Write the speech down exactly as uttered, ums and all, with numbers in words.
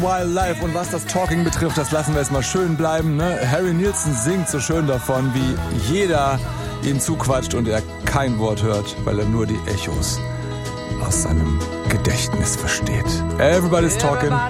Wildlife. Und was das Talking betrifft, das lassen wir jetzt mal schön bleiben. Ne? Harry Nilsson singt so schön davon, wie jeder ihm zuquatscht und er kein Wort hört, weil er nur die Echos aus seinem Gedächtnis versteht. Everybody's talking.